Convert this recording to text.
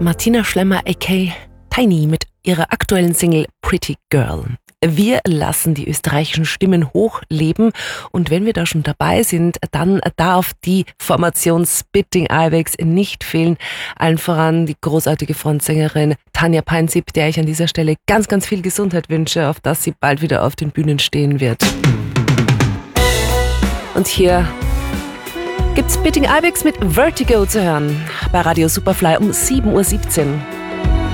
Martina Schlemmer aka Tiny mit ihrer aktuellen Single Pretty Girl. Wir lassen die österreichischen Stimmen hochleben und wenn wir da schon dabei sind, dann darf die Formation Spitting Ibex nicht fehlen. Allen voran die großartige Frontsängerin Tanja Peinsipp, der ich an dieser Stelle ganz, ganz viel Gesundheit wünsche, auf dass sie bald wieder auf den Bühnen stehen wird. Und hier gibt's Spitting Ibex mit Vertigo zu hören bei Radio Superfly um 7:17 Uhr.